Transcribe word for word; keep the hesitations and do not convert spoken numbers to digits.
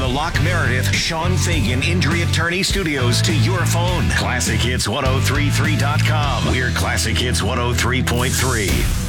Locke Meredith, Sean Fagan Injury Attorney Studios to your phone. Classic Hits ten thirty-three dot com. We're Classic Hits one oh three point three.